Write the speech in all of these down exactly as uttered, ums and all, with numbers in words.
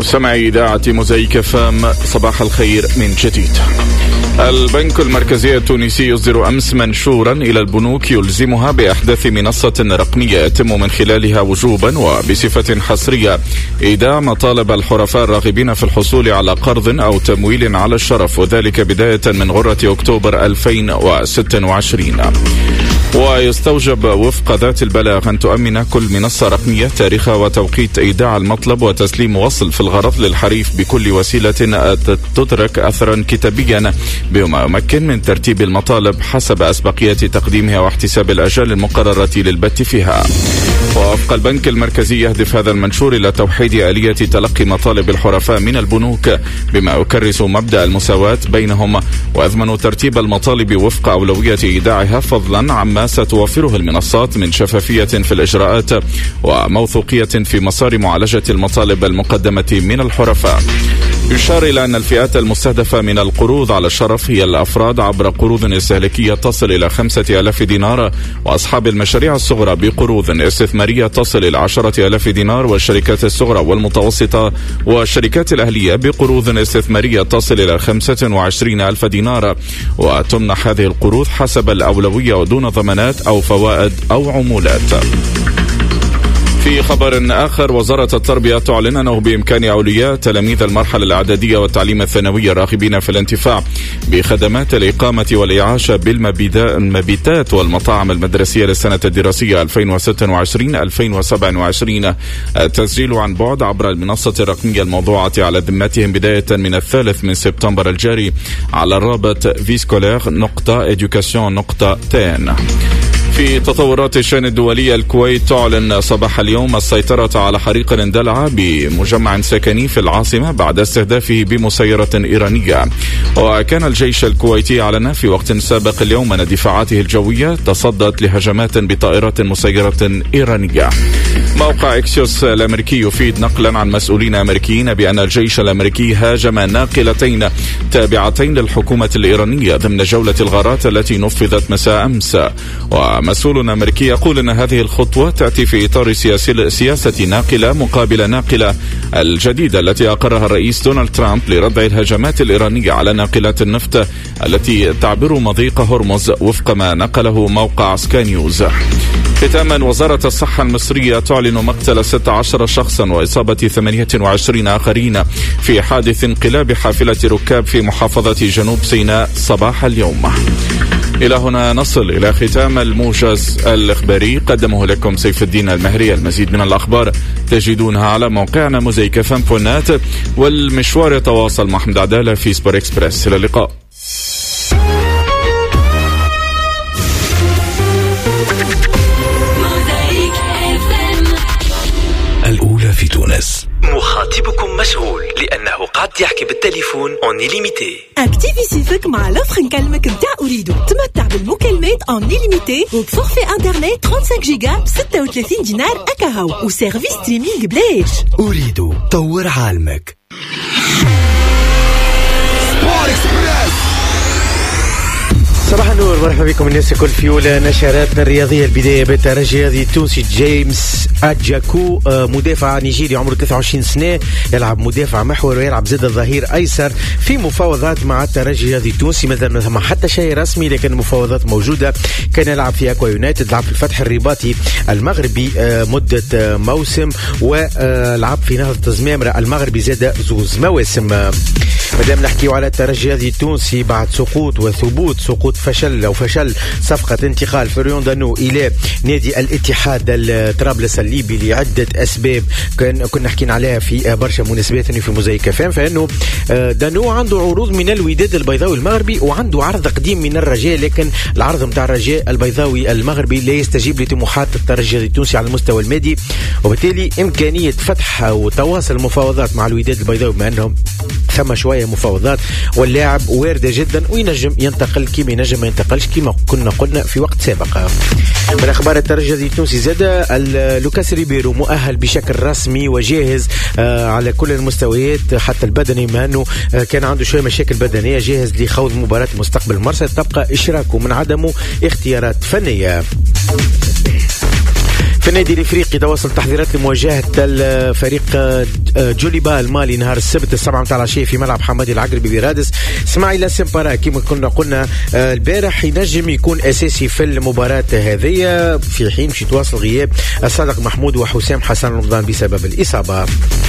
مستمعي إذاعة موزايك فام، صباح الخير من جديد. البنك المركزي التونسي يصدر أمس منشورا إلى البنوك يلزمها بإحداث منصة رقمية يتم من خلالها وجوبا وبصفة حصرية إيداع مطالب الحرفاء الراغبين في الحصول على قرض أو تمويل على الشرف، وذلك بداية من غرة أكتوبر ألفين وستة وعشرين. ويستوجب وفق ذات البلاغ أن تؤمن كل منصة رقمية تاريخ وتوقيت إيداع المطلب وتسليم وصل في الغرض للحريف بكل وسيلة تترك أثرا كتابيا بما يمكن من ترتيب المطالب حسب أسبقية تقديمها واحتساب الأجال المقررة للبت فيها. ووفق البنك المركزي يهدف هذا المنشور إلى توحيد آلية تلقي مطالب الحرفاء من البنوك بما يكرس مبدأ المساواة بينهم، ويضمن ترتيب المطالب وفق أولوية إيداعها فضلا عما ستوفره المنصات من شفافية في الإجراءات وموثوقية في مسار معالجة المطالب المقدمة من الحرفاء. يشار إلى أن الفئات المستهدفة من القروض على الشرف هي الأفراد عبر قروض استهلاكية تصل إلى خمسة آلاف دينار، وأصحاب المشاريع الصغرى بقروض استثمارية تصل إلى عشرة آلاف دينار، والشركات الصغرى والمتوسطة والشركات الأهلية بقروض استثمارية تصل إلى خمسة وعشرين ألف دينار، وتمنح هذه القروض حسب الأولوية ودون ضمانات أو فوائد أو عمولات. في خبر آخر، وزارة التربية تعلن أنه بإمكان أولياء تلاميذ المرحلة الإعدادية والتعليم الثانوي الراغبين في الانتفاع بخدمات الإقامة والإعاشة بالمبيتات والمطاعم المدرسية للسنة الدراسية ألفين وستة وعشرين ألفين وسبعة وعشرين التسجيل عن بعد عبر المنصة الرقمية الموضوعة على ذمتهم بداية من الثالث من سبتمبر الجاري على الرابط فيسكولير نقطة إدوكاسيون نقطة تين. في تطورات الشأن الدولية، الكويت تعلن صباح اليوم السيطرة على حريق اندلع بمجمع سكني في العاصمة بعد استهدافه بمسيرة إيرانية. وكان الجيش الكويتي أعلن في وقت سابق اليوم أن دفاعاته الجوية تصدت لهجمات بطائرات مسيرة إيرانية. موقع إكسيوس الأمريكي يفيد نقلا عن مسؤولين أمريكيين بأن الجيش الأمريكي هاجم ناقلتين تابعتين للحكومة الإيرانية ضمن جولة الغارات التي نفذت مساء أمس. ومسؤول أمريكي يقول أن هذه الخطوة تأتي في إطار سياسة ناقلة مقابل ناقلة الجديدة التي أقرها الرئيس دونالد ترامب لردع الهجمات الإيرانية على ناقلات النفط التي تعبر مضيق هرمز وفق ما نقله موقع سكاي نيوز. ختاما، وزارة الصحة المصرية تعلن مقتل ستة عشر شخصا وإصابة ثمانية وعشرين آخرين في حادث انقلاب حافلة ركاب في محافظة جنوب سيناء صباح اليوم. إلى هنا نصل إلى ختام الموجز الإخباري، قدمه لكم سيف الدين المهري. المزيد من الأخبار تجدونها على موقعنا موزايك فام دوت نت، والمشوار يتواصل مع أحمد عدالة في سبور إكسبرس. إلى اللقاء. الأولى في تونس. مخاطبكم مشغول لأنه قاعد يحكي بالتليفون اون ليميتي. اكتيفي سيفك مع لوفر نكلمك متاع أريدو. تمتع بالمكالمات اون ليميتي وبفورفي انترنت خمسة وثلاثين جيجا ب ستة وثلاثين دينار أكاهو وسيرفيس ستريمينج بلاش. أريدو، طور عالمك. صباح النور، مرحبا بكم الناس الكل في أولى نشراتنا الرياضية. البداية بالترجي الرياضي التونسي جيمس أجاكو، مدافع نيجيري عمره ثلاثة وعشرين سنة، يلعب مدافع محور ويلعب زاد الظهير أيسر، في مفاوضات مع الترجي الرياضي التونسي. مازال ما ثم حتى شيء رسمي لكن المفاوضات موجودة. كان يلعب في أكوا يونايتد، لعب في الفتح الرباطي المغربي مدة موسم، ولعب في نهضة الزمامرة المغربي زاد زوز مواسم. مادام نحكيو على الترجي الرياضي التونسي بعد سقوط وثبوت سقوط فشل أو فشل صفقة انتقال فريون دانو إلى نادي الاتحاد الطرابلس الليبي لعدة أسباب كان كنا حكينا عليها في برشا مناسبات في موزايك فام. فإنه دانو عنده عروض من الوداد البيضاوي المغربي وعنده عرض قديم من الرجاء، لكن العرض متاع الرجاء البيضاوي المغربي لا يستجيب لطموحات الترجي التونسي على المستوى المادي، وبالتالي إمكانية فتح وتواصل المفاوضات مع الوداد البيضاوي بما أنهم ثم شوية مفاوضات واللاعب واردة جدا وينجم ينتقل كيما ينجم ما ينتقلش كيما كنا قلنا في وقت سابق. من أخبار الترجي التونسي زاد لوكاس ريبيرو مؤهل بشكل رسمي وجاهز على كل المستويات حتى البدني، ما أنه كان عنده شوية مشاكل بدنية، جاهز لخوض مباراة مستقبل المرسى، تبقى إشراكه من عدمه اختيارات فنية. في النادي الافريقي تواصل تحضيرات لمواجهه الفريق جوليبا المالي نهار السبت السبعة متاع العشيه في ملعب حمادي العقربي برادس. اسماعيل سمبارا كما كنا قلنا البارح ينجم يكون اساسي في المباراه هذه، في حين باش يتواصل غياب الصادق محمود وحسام حسن رمضان بسبب الاصابه.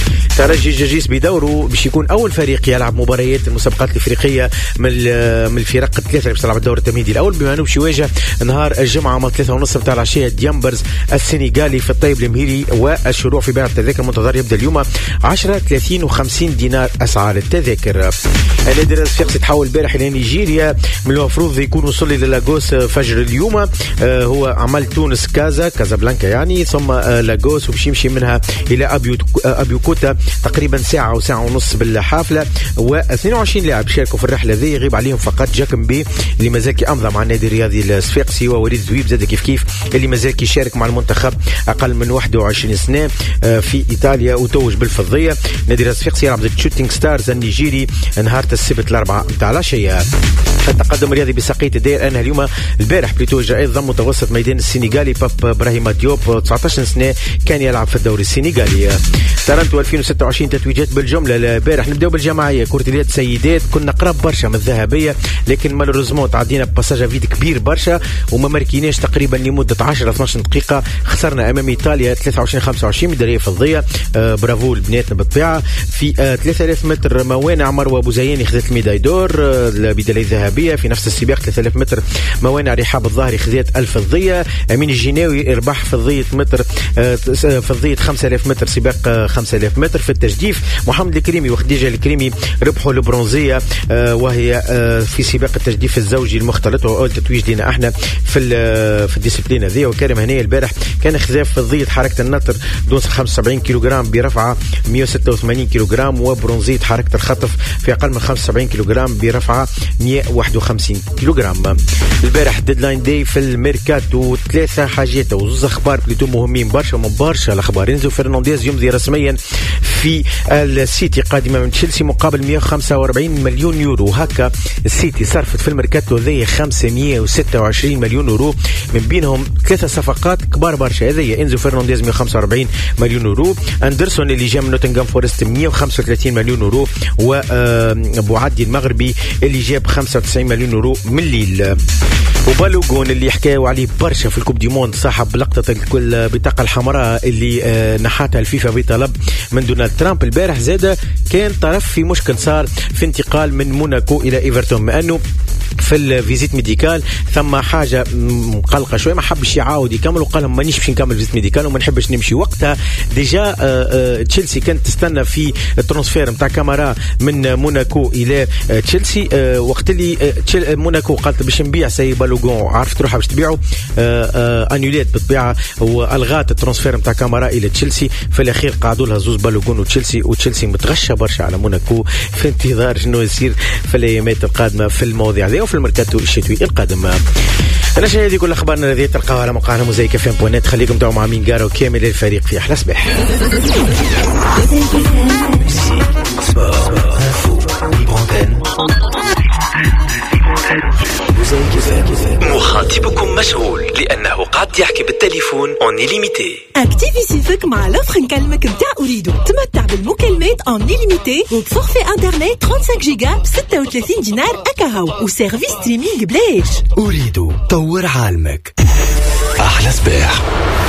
ترجي جرجيس بدوره باش يكون اول فريق يلعب مباريات المسابقات الافريقيه من من الفرق الثلاثه اللي باش تلعب الدور التمهيدي الاول، بما انه باش يواجه نهار الجمعه من ثلاثة ونص متاع العشيه ديامبرز السنغالي في الطيب المهيري. والشروع في بيع التذاكر المنتظر يبدا اليوم عشرة ثلاثين وخمسين دينار اسعار التذاكر. النادي الصفاقسي تحول البارح الى نيجيريا، من المفروض يكون وصل للاغوس فجر اليوم. هو عمل تونس كازا كازابلانكا يعني، ثم لاغوس وباش يمشي منها الى ابيو ابيو كوتا تقريبا ساعه وساعه ونص بالحافله. واثنين وعشرين لاعب شاركوا في الرحله ذي، يغيب عليهم فقط جاكم بي اللي مازال امضى مع النادي الرياضي الصفاقسي، ووليد زويب زاد كيف كيف اللي مازال يشارك مع المنتخب اقل من واحد وعشرين سنه في ايطاليا وتوج بالفضيه. نادي الصفاقسي يلعب ضد شوتينغ ستارز النيجيري نهار السبت الاربعاء نتاع العشيه. التقدم الرياضي بساقية الدير انها اليوم البارح بليتو اجراءات ضم متوسط ميدان السنغالي باب ابراهيم ديوب تسعطاش سنه كان يلعب في الدوري السنغالي. تارنتو ألفين وستة وعشرين تتويجات بالجمله البارح. نبداو بالجماعيه كره اليد سيدات، كنا قراب برشا من الذهبيه لكن مالوريزمون تعدينا باساج فيد كبير برشا وما ماركيناش تقريبا لمده عشرة اثناش دقيقه. خسرنا امام ايطاليا ثلاثة وعشرين خمسة وعشرين ميداليه فضيه. آه برافو لبناتنا بالطبيعه. في آه ثلاثة آلاف متر موانع مروه ابو زياني خذت الميداي دور آه الميداليه الذهبيه. في نفس السباق ثلاثة آلاف متر موانع رحاب الظاهري خذت الفضيه. امين الجناوي ربح فضيه متر آه فضيه خمسة آلاف متر سباق آه خمسة آلاف متر. في التجديف محمد الكريمي وخديجه الكريمي ربحوا البرونزيه آه وهي آه في سباق التجديف الزوجي المختلط، واول تتويج لنا احنا في في الديسيبلين هذه. وكريم هنيه البارح كان خذا فضيه حركه النطر دون خمسة وسبعين كيلوغرام برفعه مئة وستة وثمانين كيلوغرام، وبرونزيه حركه الخطف في اقل من خمسة وسبعين كيلوغرام برفعه مئة وواحد وخمسين كيلوغرام. البارح ديدلاين داي في الميركاتو، ثلاثه حاجات وزوز اخبار بليتو مهمين برشا من برشا الاخبار. ينزو فرنانديز يمضي رسميا في السيتي قادمه من تشيلسي مقابل مئة وخمسة وأربعين مليون يورو. هكا السيتي صرفت في الميركاتو ذي خمسمئة وستة وعشرين مليون يورو، من بينهم ثلاثه صفقات كبار برشا. هذه انزو فرنانديز مئة وخمسة وأربعين مليون يورو، اندرسون اللي جاء من نوتنغهام فورست مئة وخمسة وثلاثين مليون يورو، وابو عدي المغربي اللي جاب خمسة وتسعين مليون يورو من ليل. وبالوغون اللي حكاوا عليه برشا في الكوب دي موند صاحب لقطه البطاقه الحمراء اللي نحاتها الفيفا بطلب من دونالد ترامب البارح، زاد كان طرف في مشكل صار في انتقال من موناكو الى ايفرتون، مع انه في الفيزيت ميديكال ثم حاجه مقلقه شويه، ما حبش يعاود يكمل وقال لهم مانيش باش نكمل فيزيت ميديكال وما نحبش نمشي. وقتها ديجا تشيلسي كانت تستنى في الترانسفير نتاع كامارا من موناكو الى تشيلسي. وقت اللي موناكو قالت باش نبيع سي بالوغون، عرفت روحها باش تبيعه، انيوليت بالطبيعه والغات الترانسفير نتاع كامارا الى تشيلسي. في الاخير قعدوا لها زوز بالوغون وتشيلسي، وتشيلسي متغشى برشا على موناكو في انتظار شنو يصير في الايامات القادمه في المواضيع هذه وفي الميركاتو الشتوي القادم. انا شايف هذه كل اخبارنا الذي تلقاها على موقعنا موزايك اف ام دوت نت. خليكم تعوا مع مينغارو كامل الفريق في احلى صباح. مخاطبكم مشغول لأنه قاعد يحكي بالتليفون اون ليميتي. اكتيفي سيفك مع لوفر نكلمك متاع أريدو. تمتع بالمكالمات اون ليميتي وبفورفي انترنت خمسة وثلاثين جيجا ب ستة وثلاثين دينار اكاهو وسيرفيس ستريمينغ بلاش. أريدو طور عالمك. أحلى صباح.